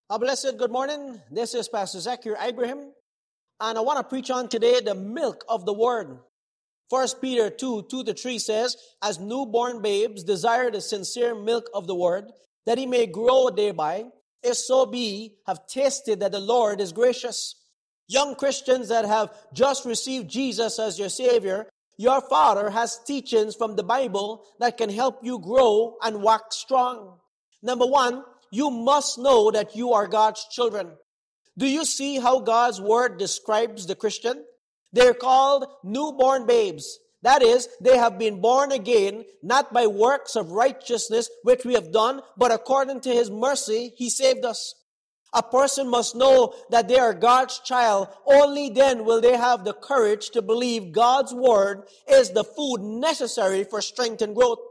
A blessed good morning. This is Pastor Zakir Ibrahim, and I want to preach on today the milk of the Word. 1 Peter 2:2-3 says, "As newborn babes desire the sincere milk of the Word, that he may grow thereby, if so be, have tasted that the Lord is gracious." Young Christians that have just received Jesus as your Savior, your Father has teachings from the Bible that can help you grow and wax strong. Number one, you must know that you are God's children. Do you see how God's Word describes the Christian? They're called newborn babes. That is, they have been born again, not by works of righteousness which we have done, but according to His mercy, He saved us. A person must know that they are God's child. Only then will they have the courage to believe God's Word is the food necessary for strength and growth.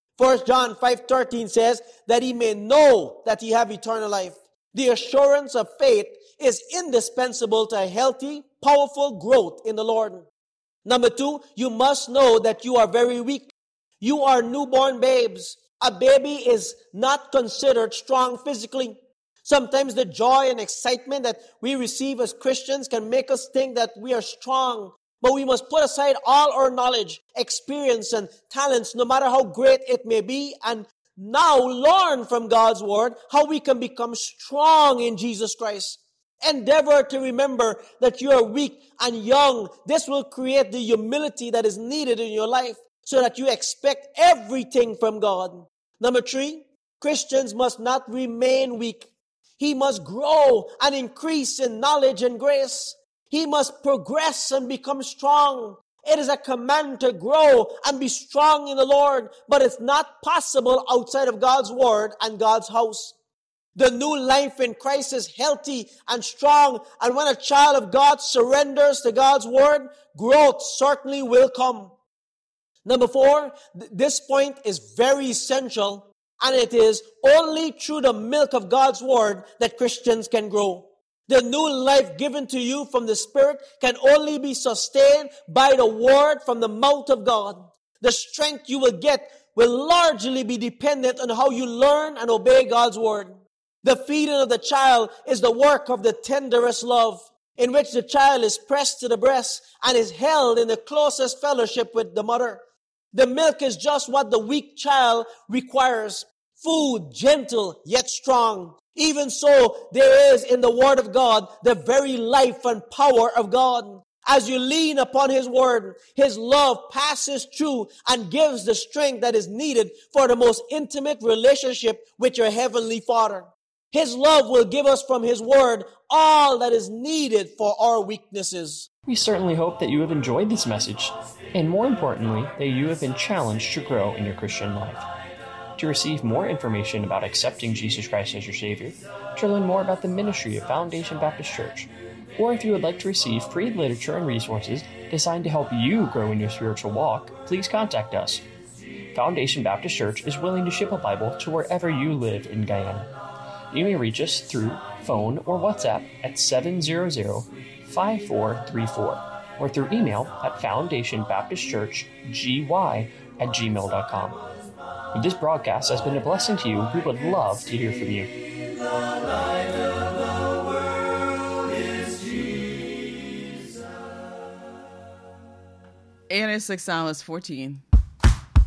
1 John 5:13 says that he may know that he have eternal life. The assurance of faith is indispensable to a healthy, powerful growth in the Lord. Number two, you must know that you are very weak. You are newborn babes. A baby is not considered strong physically. Sometimes the joy and excitement that we receive as Christians can make us think that we are strong. But we must put aside all our knowledge, experience, and talents, no matter how great it may be, and now learn from God's Word how we can become strong in Jesus Christ. Endeavor to remember that you are weak and young. This will create the humility that is needed in your life so that you expect everything from God. Number three, Christians must not remain weak. He must grow and increase in knowledge and grace. He must progress and become strong. It is a command to grow and be strong in the Lord, but it's not possible outside of God's Word and God's house. The new life in Christ is healthy and strong, and when a child of God surrenders to God's Word, growth certainly will come. Number four, this point is very essential, and it is only through the milk of God's Word that Christians can grow. The new life given to you from the Spirit can only be sustained by the Word from the mouth of God. The strength you will get will largely be dependent on how you learn and obey God's Word. The feeding of the child is the work of the tenderest love, in which the child is pressed to the breast and is held in the closest fellowship with the mother. The milk is just what the weak child requires. Food, gentle yet strong. Even so, there is in the Word of God the very life and power of God. As you lean upon His Word, His love passes through and gives the strength that is needed for the most intimate relationship with your Heavenly Father. His love will give us from His Word all that is needed for our weaknesses. We certainly hope that you have enjoyed this message, and more importantly, that you have been challenged to grow in your Christian life. To receive more information about accepting Jesus Christ as your Savior, to learn more about the ministry of Foundation Baptist Church, or if you would like to receive free literature and resources designed to help you grow in your spiritual walk, please contact us. Foundation Baptist Church is willing to ship a Bible to wherever you live in Guyana. You may reach us through phone or WhatsApp at 700-5434, or through email at foundationbaptistchurchgy@gmail.com. If this broadcast has been a blessing to you, we would love to hear from you. And it's 6 hours 14.